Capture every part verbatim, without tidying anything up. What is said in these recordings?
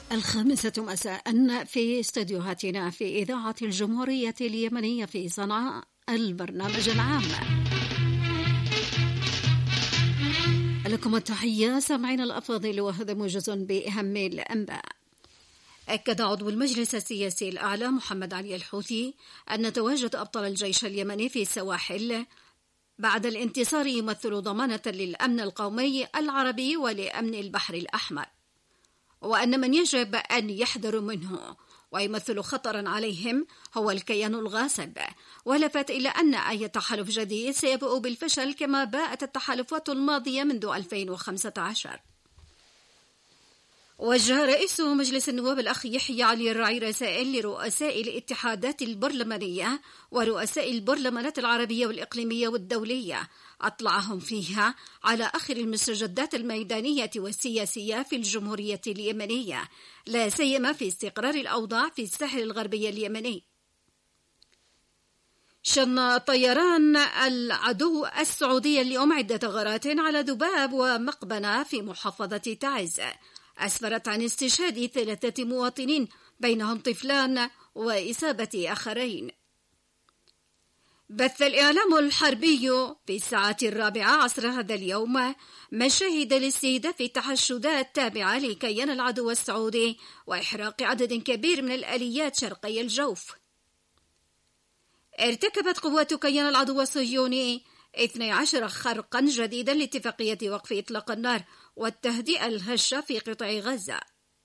الخامسة مساء في استديوهاتنا في إذاعة الجمهورية اليمنية في صنعاء، البرنامج العام. لكم التحية سامعين الأفاضل، وهذا موجز بأهم الأنباء. أكد عضو المجلس السياسي الأعلى محمد علي الحوثي أن تواجد أبطال الجيش اليمني في السواحل بعد الانتصار يمثل ضمانة للأمن القومي العربي ولأمن البحر الأحمر، وأن من يجب أن يحذروا منه ويمثل خطرا عليهم هو الكيان الغاصب، ولفت إلى أن أي تحالف جديد سيبوء بالفشل كما باءت التحالفات الماضية منذ ألفين وخمسة عشر. وجه رئيس مجلس النواب الأخ يحيى علي الرعي رسائل لرؤساء الاتحادات البرلمانية ورؤساء البرلمانات العربية والإقليمية والدولية، أطلعهم فيها على آخر المستجدات الميدانية والسياسية في الجمهورية اليمنية، لا سيما في استقرار الأوضاع في الساحل الغربي اليمني. شن طيران العدو السعودي اليوم عدة غارات على ذباب ومقبنة في محافظة تعز، أسفرت عن استشهاد ثلاثة مواطنين بينهم طفلان وإصابة آخرين. بث الإعلام الحربي في الساعة الرابعة عصر هذا اليوم مشاهد لاستهداف التحشدات تابعة لكيان العدو السعودي وإحراق عدد كبير من الآليات شرقي الجوف. ارتكبت قوات كيان العدو الصهيوني اثني عشر خرقا جديدا لاتفاقية وقف إطلاق النار والتهدئة الهشة في قطاع غزة.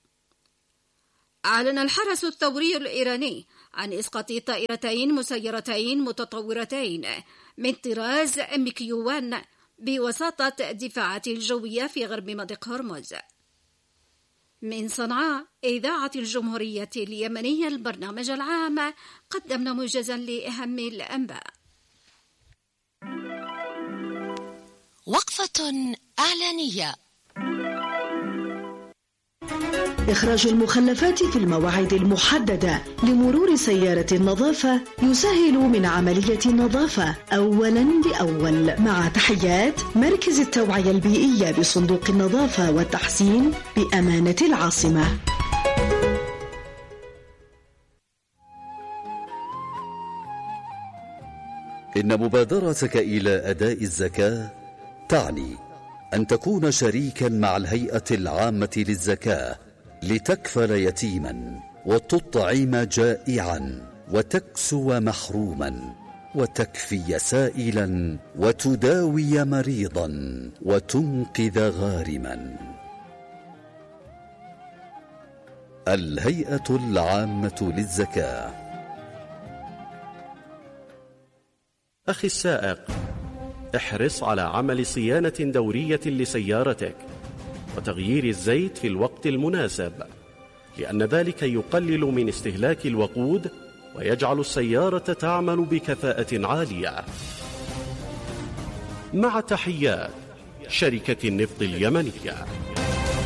أعلن الحرس الثوري الإيراني عن إسقاط طائرتين مسيرتين متطورتين من طراز إم كيو واحد بوساطة الدفاعات الجوية في غرب مضيق هرمز. من صنعاء إذاعة الجمهورية اليمنية البرنامج العام، قدمنا موجزا لأهم الأنباء. وقفة إعلانية. إخراج المخلفات في المواعيد المحددة لمرور سيارة النظافة يسهل من عملية النظافة أولا بأول، مع تحيات مركز التوعية البيئية بصندوق النظافة والتحسين بأمانة العاصمة. إن مبادرتك إلى أداء الزكاة تعني أن تكون شريكا مع الهيئة العامة للزكاة لتكفل يتيما وتطعم جائعا وتكسو محروما وتكفي سائلا وتداوي مريضا وتنقذ غارما. الهيئة العامة للزكاة. أخي السائق، احرص على عمل صيانة دورية لسيارتك وتغيير الزيت في الوقت المناسب، لأن ذلك يقلل من استهلاك الوقود ويجعل السيارة تعمل بكفاءة عالية. مع تحيات شركة النفط اليمنية.